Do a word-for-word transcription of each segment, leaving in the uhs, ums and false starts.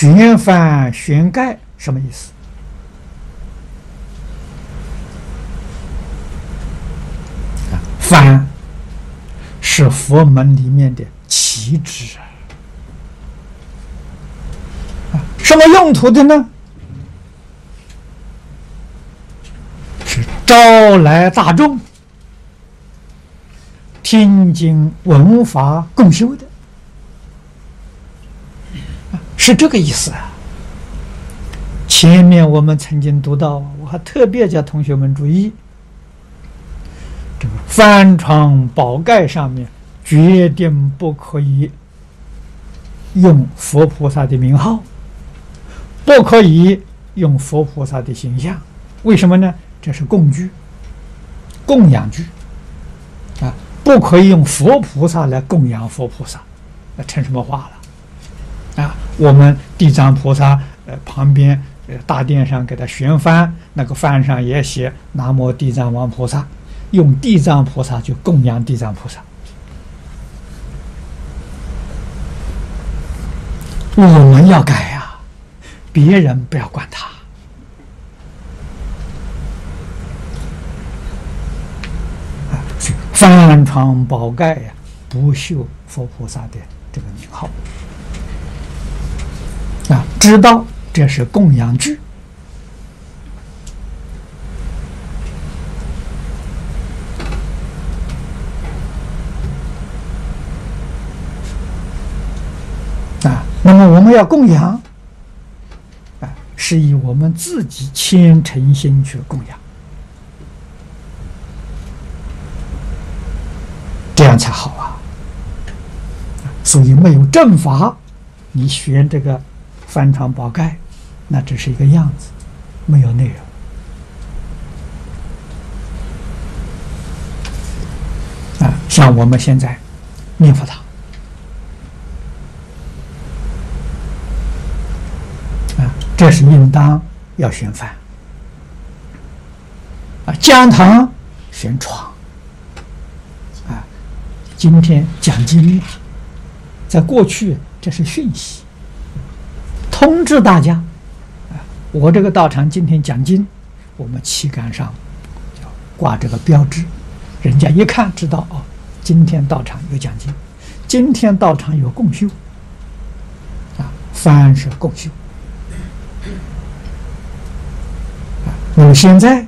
玄翻玄盖什么意思？啊，翻是佛门里面的旗帜啊，什么用途的呢？是招来大众听经闻法共修的。是这个意思啊！前面我们曾经读到，我还特别叫同学们注意，这个翻床宝盖上面决定不可以用佛菩萨的名号，不可以用佛菩萨的形象。为什么呢？这是供具、供养具啊，不可以用佛菩萨来供养佛菩萨，那成什么话了？啊，我们地藏菩萨呃旁边呃大殿上给他悬幡，那个幡上也写南无地藏王菩萨，用地藏菩萨去供养地藏菩萨。我们要改呀、啊，别人不要管他。啊，翻床宝盖呀，不绣佛菩萨的这个名号。啊，知道这是供养具，啊，那么我们要供养，啊，是以我们自己虔诚心去供养，这样才好啊。所以没有正法，你学这个翻床宝盖，那只是一个样子，没有内容。啊，像我们现在念佛堂，啊，这是应当要悬幡。啊，讲堂悬床。啊，今天讲经，在过去这是讯息。通知大家，啊，我这个道场今天讲经，我们旗杆上就挂这个标志，人家一看知道哦，今天道场有讲经，今天道场有共修，啊，凡是共修，啊，那么现在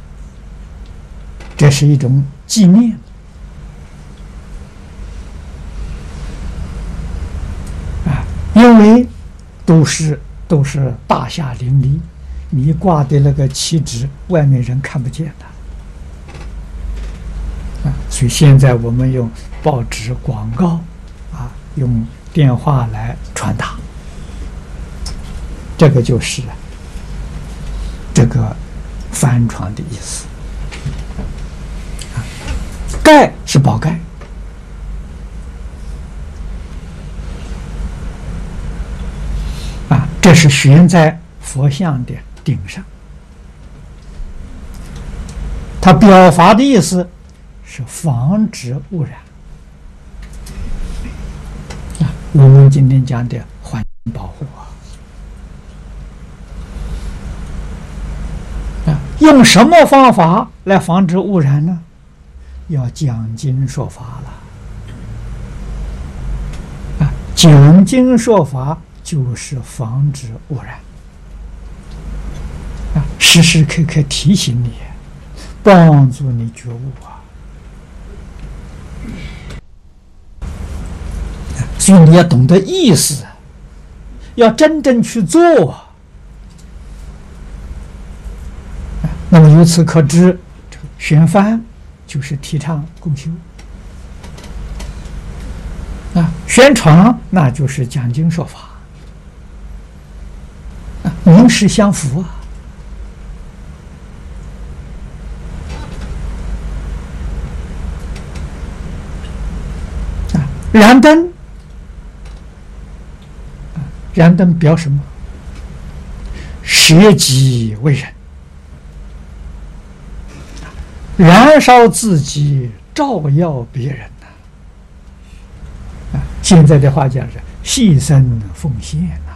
这是一种纪念，啊，因为。都是都是大厦林立，你挂的那个旗帜，外面人看不见的啊。所以现在我们用报纸广告啊，用电话来传达，这个就是这个翻床的意思。啊，盖是宝盖。这是悬在佛像的顶上，它表法的意思是防止污染。啊，我们今天讲的环境保护啊，啊，用什么方法来防止污染呢？要讲经说法了。啊，讲经说法。就是防止污染啊，时时刻刻提醒你，帮助你觉悟啊。所以你要懂得意思，要真正去做啊。那么由此可知，这个悬幡就是提倡共修啊，悬床那就是讲经说法。名实相符啊！啊，燃灯，啊，燃灯表什么？舍己为人，燃烧自己，照耀别人呐！啊，现在的话讲是牺牲奉献呐。